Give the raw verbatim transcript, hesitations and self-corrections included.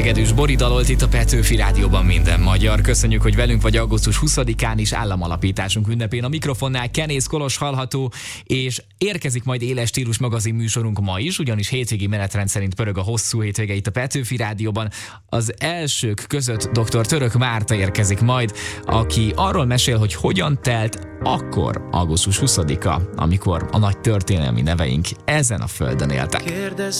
Hegedűs Bori dalolt itt a Petőfi Rádióban minden magyar. Köszönjük, hogy velünk vagy augusztus huszadikán is államalapításunk ünnepén. A mikrofonnál Kenész Kolos hallható, és érkezik majd Éles Stílus magazin műsorunk ma is, ugyanis hétvégi menetrend szerint pörög a hosszú hétvége itt a Petőfi Rádióban. Az elsők között dr. Török Márta érkezik majd, aki arról mesél, hogy hogyan telt akkor augusztus huszadika, amikor a nagy történelmi neveink ezen a földön éltek.